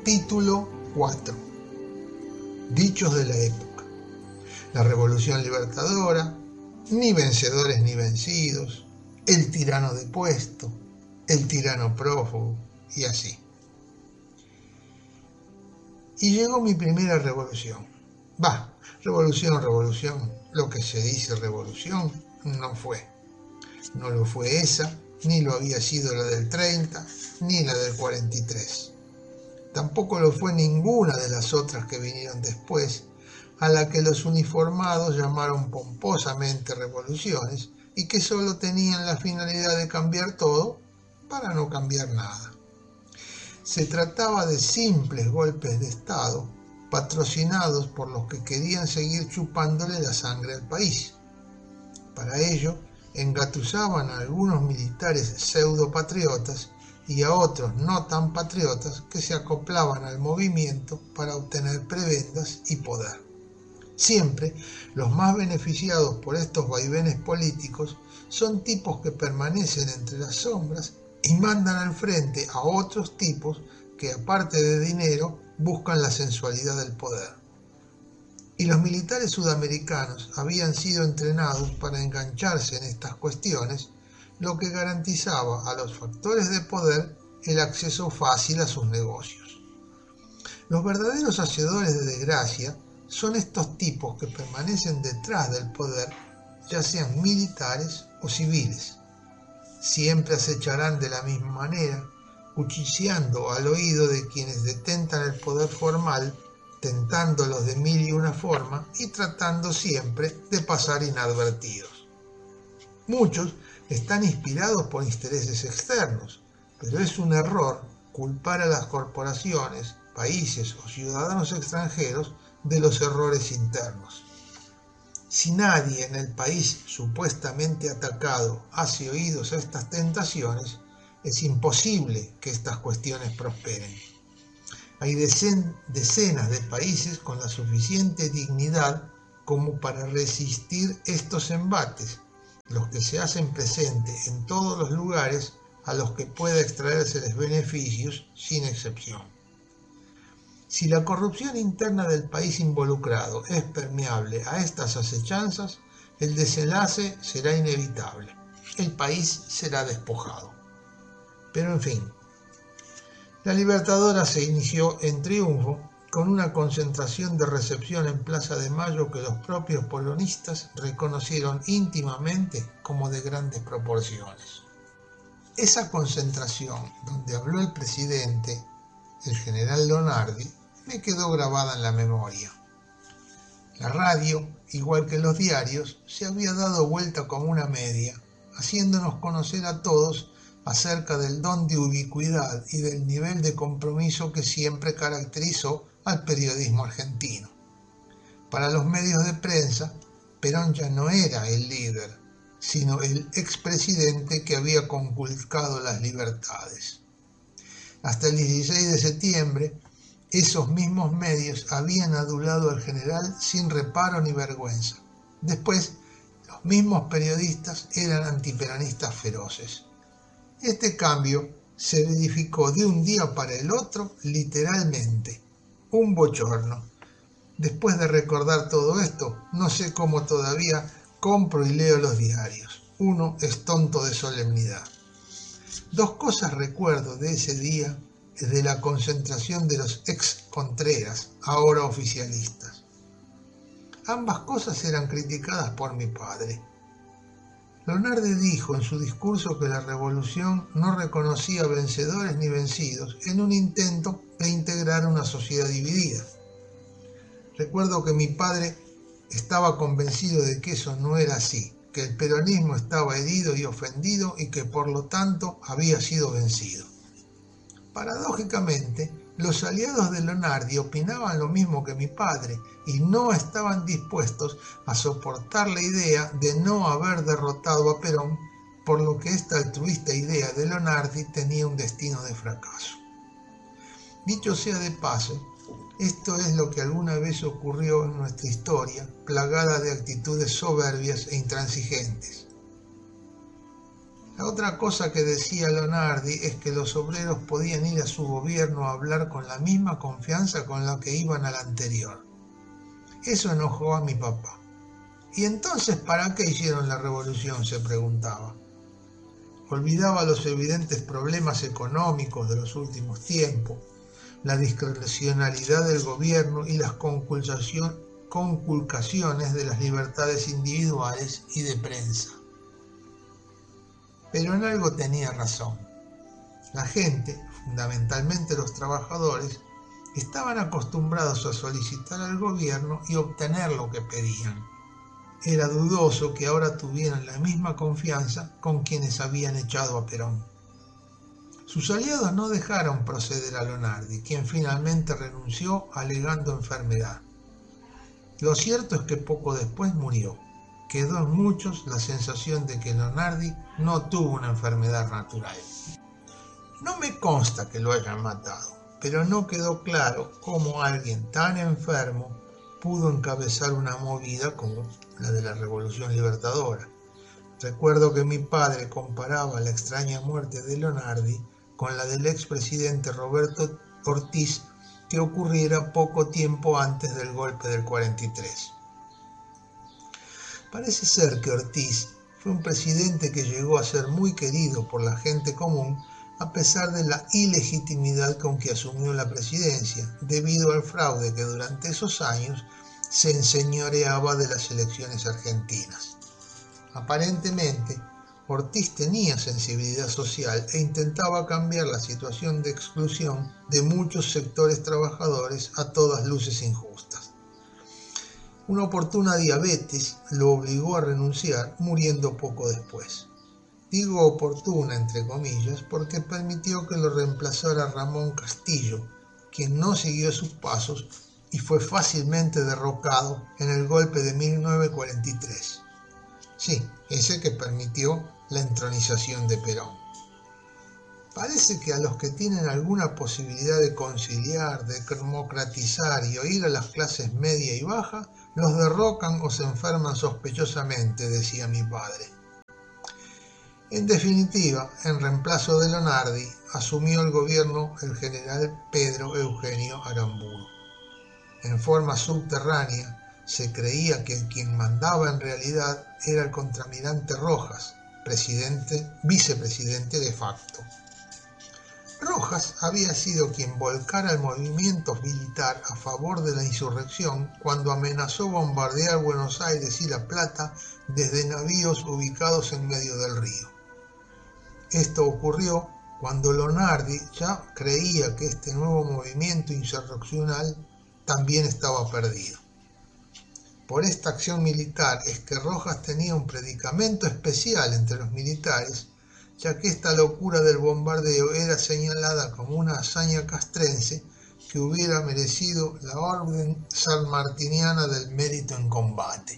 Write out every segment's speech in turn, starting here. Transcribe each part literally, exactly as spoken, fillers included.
Título cuatro. Dichos de la época. La Revolución Libertadora, ni vencedores ni vencidos, el tirano depuesto, el tirano prófugo, y así. Y llegó mi primera revolución. Bah, revolución, revolución, lo que se dice revolución no fue. No lo fue esa, ni lo había sido la del treinta, ni la del cuarenta y tres. Tampoco lo fue ninguna de las otras que vinieron después, a la que los uniformados llamaron pomposamente revoluciones y que solo tenían la finalidad de cambiar todo para no cambiar nada. Se trataba de simples golpes de Estado patrocinados por los que querían seguir chupándole la sangre al país. Para ello, engatusaban a algunos militares pseudopatriotas y a otros no tan patriotas que se acoplaban al movimiento para obtener prebendas y poder. Siempre los más beneficiados por estos vaivenes políticos son tipos que permanecen entre las sombras y mandan al frente a otros tipos que, aparte de dinero, buscan la sensualidad del poder. Y los militares sudamericanos habían sido entrenados para engancharse en estas cuestiones, lo que garantizaba a los factores de poder el acceso fácil a sus negocios. Los verdaderos hacedores de desgracia son estos tipos que permanecen detrás del poder, ya sean militares o civiles. Siempre acecharán de la misma manera, cuchicheando al oído de quienes detentan el poder formal, tentándolos de mil y una forma y tratando siempre de pasar inadvertidos. Muchos están inspirados por intereses externos, pero es un error culpar a las corporaciones, países o ciudadanos extranjeros de los errores internos. Si nadie en el país supuestamente atacado hace oídos a estas tentaciones, es imposible que estas cuestiones prosperen. Hay decen, decenas de países con la suficiente dignidad como para resistir estos embates, los que se hacen presentes en todos los lugares a los que pueda extraérseles beneficios, sin excepción. Si la corrupción interna del país involucrado es permeable a estas acechanzas, el desenlace será inevitable. El país será despojado. Pero en fin, la Libertadora se inició en triunfo con una concentración de recepción en Plaza de Mayo que los propios polonistas reconocieron íntimamente como de grandes proporciones. Esa concentración, donde habló el presidente, el general Lonardi, me quedó grabada en la memoria. La radio, igual que los diarios, se había dado vuelta como una media, haciéndonos conocer a todos acerca del don de ubicuidad y del nivel de compromiso que siempre caracterizó al periodismo argentino. Para los medios de prensa, Perón ya no era el líder, sino el expresidente que había conculcado las libertades. Hasta el dieciséis de septiembre, esos mismos medios habían adulado al general sin reparo ni vergüenza. Después, los mismos periodistas eran antiperonistas feroces. Este cambio se verificó de un día para el otro, literalmente. Un bochorno. Después de recordar todo esto, no sé cómo todavía compro y leo los diarios. Uno es tonto de solemnidad. Dos cosas recuerdo de ese día de la concentración de los ex-Contreras, ahora oficialistas. Ambas cosas eran criticadas por mi padre. Lonardi dijo en su discurso que la revolución no reconocía vencedores ni vencidos en un intento de integrar una sociedad dividida. Recuerdo que mi padre estaba convencido de que eso no era así, que el peronismo estaba herido y ofendido y que por lo tanto había sido vencido. Paradójicamente, los aliados de Lonardi opinaban lo mismo que mi padre y no estaban dispuestos a soportar la idea de no haber derrotado a Perón, por lo que esta altruista idea de Lonardi tenía un destino de fracaso. Dicho sea de paso, esto es lo que alguna vez ocurrió en nuestra historia, plagada de actitudes soberbias e intransigentes. La otra cosa que decía Lonardi es que los obreros podían ir a su gobierno a hablar con la misma confianza con la que iban al anterior. Eso enojó a mi papá. ¿Y entonces para qué hicieron la revolución?, se preguntaba. Olvidaba los evidentes problemas económicos de los últimos tiempos, la discrecionalidad del gobierno y las conculcaciones de las libertades individuales y de prensa. Pero en algo tenía razón. La gente, fundamentalmente los trabajadores, estaban acostumbrados a solicitar al gobierno y obtener lo que pedían. Era dudoso que ahora tuvieran la misma confianza con quienes habían echado a Perón. Sus aliados no dejaron proceder a Lonardi, quien finalmente renunció alegando enfermedad. Lo cierto es que poco después murió. Quedó en muchos la sensación de que Lonardi no tuvo una enfermedad natural. No me consta que lo hayan matado, pero no quedó claro cómo alguien tan enfermo pudo encabezar una movida como la de la Revolución Libertadora. Recuerdo que mi padre comparaba la extraña muerte de Lonardi con la del expresidente Roberto Ortiz, que ocurriera poco tiempo antes del golpe del cuarenta y tres. Parece ser que Ortiz fue un presidente que llegó a ser muy querido por la gente común a pesar de la ilegitimidad con que asumió la presidencia, debido al fraude que durante esos años se enseñoreaba de las elecciones argentinas. Aparentemente, Ortiz tenía sensibilidad social e intentaba cambiar la situación de exclusión de muchos sectores trabajadores a todas luces injustas. Una oportuna diabetes lo obligó a renunciar, muriendo poco después. Digo oportuna entre comillas porque permitió que lo reemplazara Ramón Castillo, quien no siguió sus pasos y fue fácilmente derrocado en el golpe de mil novecientos cuarenta y tres. Sí, ese que permitió la entronización de Perón. Parece que a los que tienen alguna posibilidad de conciliar, de democratizar y oír a las clases media y baja, los derrocan o se enferman sospechosamente, decía mi padre. En definitiva, en reemplazo de Lonardi, asumió el gobierno el general Pedro Eugenio Aramburu. En forma subterránea, se creía que quien mandaba en realidad era el contraalmirante Rojas, presidente, vicepresidente de facto. Rojas había sido quien volcara el movimiento militar a favor de la insurrección cuando amenazó bombardear Buenos Aires y La Plata desde navíos ubicados en medio del río. Esto ocurrió cuando Lonardi ya creía que este nuevo movimiento insurreccional también estaba perdido. Por esta acción militar es que Rojas tenía un predicamento especial entre los militares, ya que esta locura del bombardeo era señalada como una hazaña castrense que hubiera merecido la orden sanmartiniana del mérito en combate.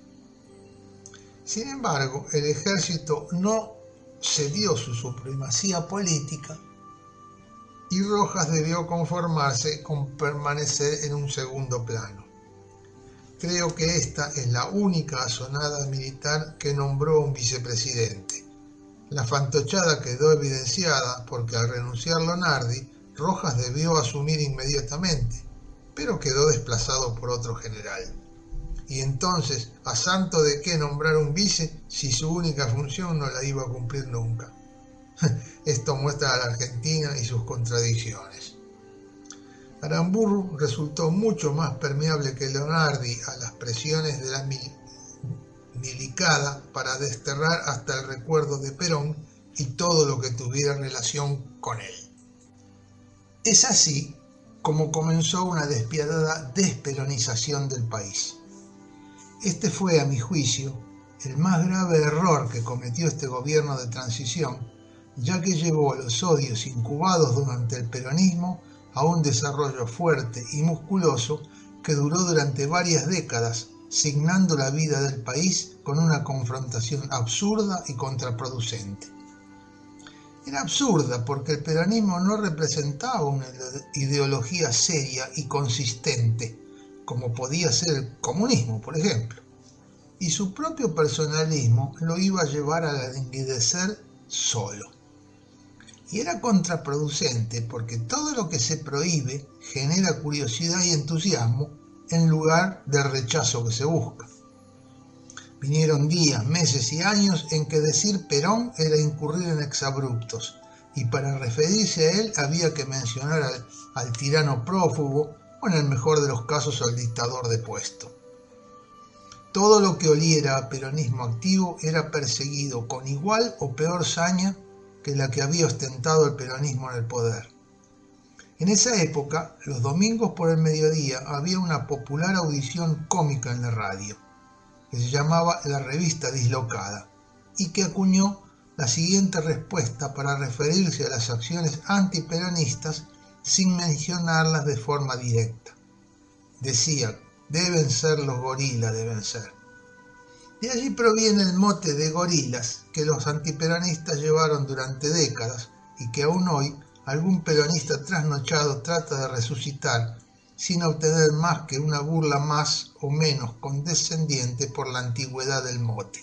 Sin embargo, el ejército no cedió su supremacía política y Rojas debió conformarse con permanecer en un segundo plano. Creo que esta es la única asonada militar que nombró un vicepresidente. La fantochada quedó evidenciada porque al renunciar Lonardi, Rojas debió asumir inmediatamente, pero quedó desplazado por otro general. Y entonces, ¿a santo de qué nombrar un vice si su única función no la iba a cumplir nunca? Esto muestra a la Argentina y sus contradicciones. Aramburu resultó mucho más permeable que Lonardi a las presiones de la mil milicada para desterrar hasta el recuerdo de Perón y todo lo que tuviera relación con él. Es así como comenzó una despiadada desperonización del país. Este fue, a mi juicio, el más grave error que cometió este gobierno de transición, ya que llevó los odios incubados durante el peronismo a un desarrollo fuerte y musculoso que duró durante varias décadas, signando la vida del país con una confrontación absurda y contraproducente. Era absurda porque el peronismo no representaba una ideología seria y consistente, como podía ser el comunismo, por ejemplo, y su propio personalismo lo iba a llevar a languidecer solo. Y era contraproducente porque todo lo que se prohíbe genera curiosidad y entusiasmo en lugar del rechazo que se busca. Vinieron días, meses y años en que decir Perón era incurrir en exabruptos, y para referirse a él había que mencionar al, al tirano prófugo o en el mejor de los casos al dictador depuesto. Todo lo que oliera a peronismo activo era perseguido con igual o peor saña que la que había ostentado el peronismo en el poder. En esa época, los domingos por el mediodía había una popular audición cómica en la radio, que se llamaba La Revista Dislocada, y que acuñó la siguiente respuesta para referirse a las acciones antiperonistas sin mencionarlas de forma directa. Decía, deben ser los gorilas, deben ser. De allí proviene el mote de gorilas que los antiperonistas llevaron durante décadas y que aún hoy algún peronista trasnochado trata de resucitar sin obtener más que una burla más o menos condescendiente por la antigüedad del mote.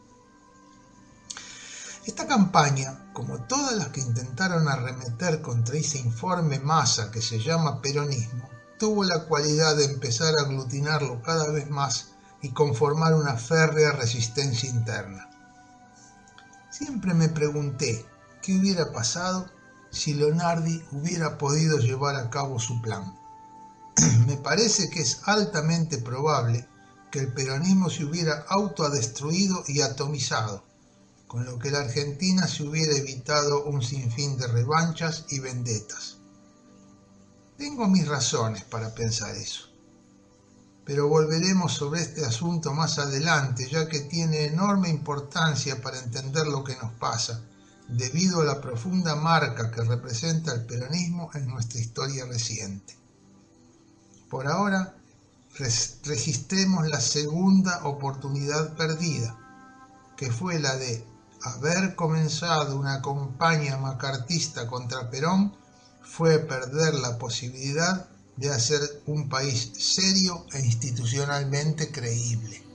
Esta campaña, como todas las que intentaron arremeter contra ese informe masa que se llama peronismo, tuvo la cualidad de empezar a aglutinarlo cada vez más y conformar una férrea resistencia interna. Siempre me pregunté qué hubiera pasado si Leonardi hubiera podido llevar a cabo su plan. Me parece que es altamente probable que el peronismo se hubiera autodestruido y atomizado, con lo que la Argentina se hubiera evitado un sinfín de revanchas y vendetas. Tengo mis razones para pensar eso, pero volveremos sobre este asunto más adelante, ya que tiene enorme importancia para entender lo que nos pasa, debido a la profunda marca que representa el peronismo en nuestra historia reciente. Por ahora, registremos la segunda oportunidad perdida, que fue la de haber comenzado una campaña macartista contra Perón, fue perder la posibilidad de hacer un país serio e institucionalmente creíble.